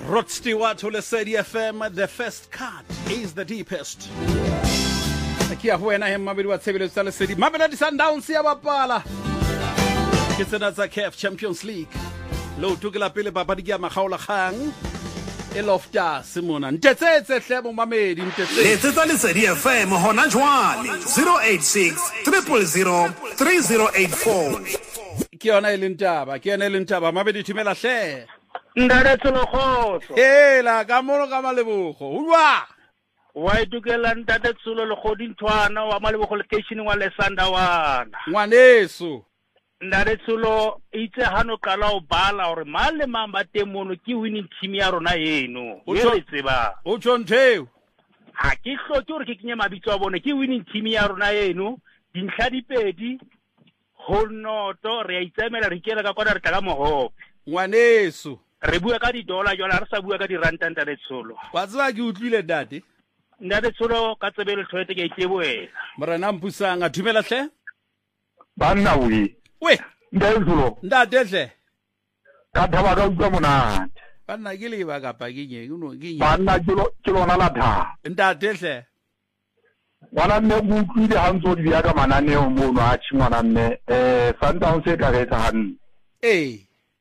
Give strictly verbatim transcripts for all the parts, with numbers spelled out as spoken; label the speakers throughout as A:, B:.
A: Rod Stewart ho Lesedi F M, the first cut is the deepest. Ke ya buena he mabedi wa tshebeletso tsa Lesedi. Mamelodi Sundowns ya bapala ke tsena tsa C A F Champions League. Lo tukela pele papadi ke ya magaola kgang e lofta simona ntetsetse hle mo mamedi ntetsetse
B: letsetsa Lesedi F M hona jwale zero eight six zero zero three zero eight four.
A: ke yona e lentaba ke yona e lentaba mabedi thimela hle
C: ndare tsolokhoso
A: hela ka molo ka malebogo ulwa
C: wa itukela ntate tsulo le godintwana wa malebogo location wa lesanda wana
A: ngwaneso
C: ndare tsulo itse hano kala o bala hore male mamba temono ke winning team ya rona eno ye re tseba
A: o tshontheo
C: ha ke hloke hore ke kenye mabitso a bone ke winning team ya rona eno dintlha dipedi honoto re a itsemela re kela ka kwana re tla ka mohope
A: ngwaneso
C: re bua ka di dollar jwale re sa bua ka di ranta ntate tsolo
A: wa tswa ke utlwile date
C: ndate tsolo ka tsebele tlhoete ke iteboela
A: morena mpusang a thumela hle
D: banna we
A: we
D: ndezolo
A: ndate hle
D: ka thaba ka utlwa monate
A: banna ke leba ka pa ke nye uno ke nye
D: banna ke lona la tha
A: ndate hle
D: wana mme go utlwile ha ntso di ya ka mananeo mono a tshingwana mme eh Sundowns e ka re tsa han
A: eh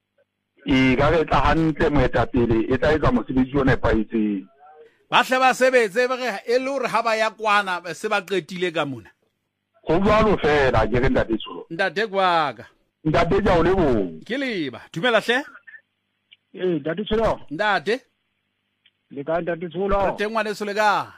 D: e ka re tsa hantle moetapele e tla etsa mosebetsi o nepaitseng
A: ba hle ba sebetse ba re e le hore ha ba ya kwana se ba qetile ka mona
D: go jwalo fela ke re ndate tsolo
A: ndate kwaka
D: ndate ja o le bo
A: ke leba thumela hle
C: eh ndate tsolo
A: ndate
C: le ka ndate tsolo
A: teng ngwane se le ka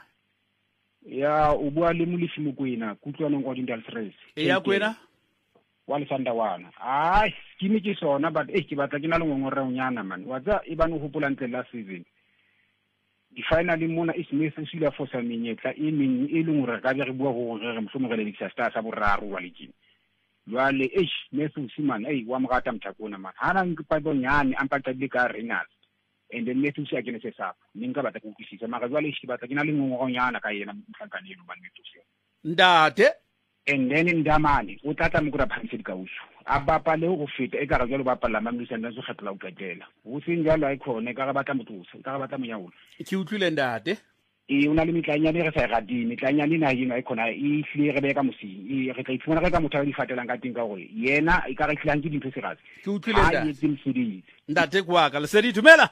C: ya o bua le Molefi Mokwena kutlwanong kwa Dindal Fresh
A: e ya kwena
C: wa lesanda wana ai kimi ke sona but eh ke batla ke na le ngongore nyana man wa tsa e bana go hopola ntle la season di finally mona is Messi sila fosa menyetla e meng e leng hore ka be re bua go re mhlomong re le Star sa boraro wa lekini jwale eh Messi simane ei wa mogata mthakona man hana nka bonyane ampa tsa di ka Renas and then Messi a kene se sa ninka batla go kwisisa mara jwale ke batla ke na le ngongore nyana ka yena mhlakane eno ban metso
A: ndate
C: and then ndamane o tlatla mo kura phantse di kauso a bapa le go feta e ka re jalo bapa la Mamelodi Sundowns go kgetla o katela go seng jalo a ikhone ka ga batla motlosa ka ga batla monyaolo
A: ke utlwile ndate
C: e una le mitlanyane re sa ga di mitlanyane na yena e khona e hle re be ka mosi e re tla ifumana ka motho a di fatelang ka ting ka gore yena e ka re tlhang ke dintho se ratse
A: ke utlwile ndate ndate kwa ka Lesedi dumela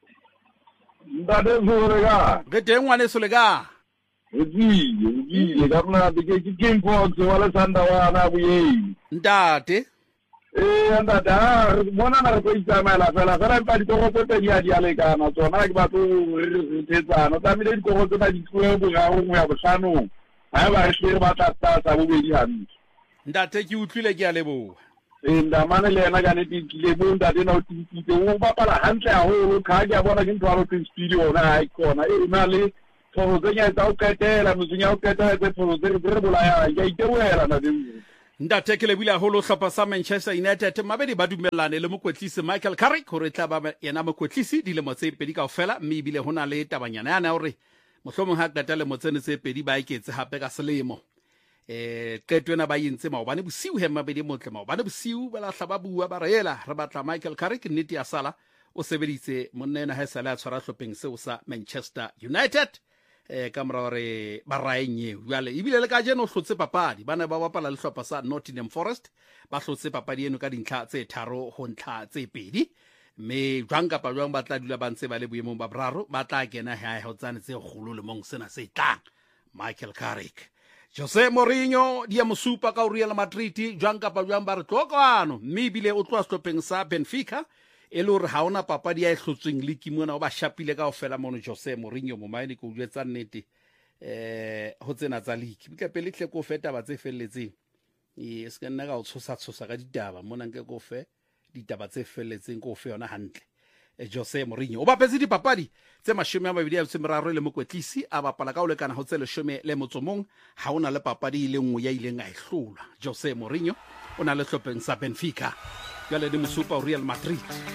D: ndate zore ka
A: ge teng ngwane se le ka
D: Uzi, uzi, karena dike game box wala sanda wana buye.
A: Ndate.
D: Eh, ndata, bona na re go itsamela fela fela ba di go go tedi ya le kana tsona ke ba go tsetsa no tamile di go go tsa di tloe bo ga go ya botlano. Ha ba re shire ba tsa tsa sa bobedi hantle.
A: Ndate ke utlwile ke a leboa.
D: Eh, ndamane le yena ka ne di le bo ndate na o titse o ba pala hantle a ho ka ke bona ke ntwalo tse studio na ha ikona e na le for the nya tsa o ketela mo tsenya o ketela tse for the re bolaya ya itewela na dingwe
A: ndate ke le bile holo hlopha sa Manchester United mabedi ba dumellane le mokwetlisi Michael Carrick hore tla ba yena mokwetlisi di le motse pedi kaofela mme bile hona le tabanyana yana hore mohlomong ha qeta le motsene tse pedi ba iketse hape ka selemo eh qetwena ba yintse ma bane bosiu he mabedi motle ma bane bosiu ba la hlaba bua ba rela re batla Michael Carrick nnete ya sala o sebeditse monnena ha sala tshwara hlopeng seo sa Manchester United eh ka mora re ba raenye jwale ibile le ka jeno hlotse papadi bana ba bapala le hlopha sa Nottingham Forest ba hlotse papadi eno ka dintlha tse tharo ho ntlha tse pedi me jwang ka pa jwang ba tla dula ba ntse ba le boemong ba boraro ba tla kena ha ho tsane tse kgolo le mong sena se tlang Michael Carrick Jose Mourinho dia mosupa ka Real Madrid jwang ka pa jwang ba re tlokano mme ibile o tloa stopeng sa Benfica e le hore ha ona papadi ya e hlotsweng league mona o ba shapile ka ofela mono Jose Mourinho mo maine go jwetsa nnete eh ho tsena tsa league bika pele tle go feta ba tse felletseng e se ka nna ka o tshosa tshosa ka ditaba mona nke go fe ditaba tse felletseng go fe yona hantle e Jose Mourinho o ba petse dipapadi tse mashome a mabedi a tsemeraro le mokwetlisi a bapala ka o lekana ho tse leshome le motsomong ha ona le papadi ile nngwe ya ileng a ihlola Jose Mourinho o na le hlopeng sa Benfica jale di mosupa o Real Madrid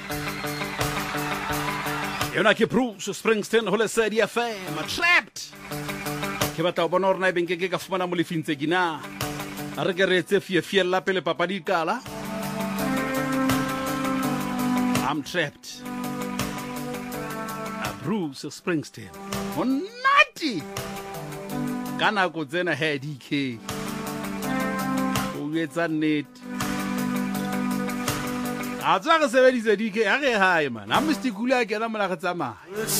A: yona ke Bruce Springsteen ho Lesedi F M Trapped ke batla o bona hore na ebeng ke ka fumana Molefi ntse gina a re ke re tse fie fie la pele papadi kala I'm trapped Bruce Springsteen monate ka nako tsena he D K o etsa nnete a tswa re sebedisa D K a re hae man a mstikula ke na mona re tsamaya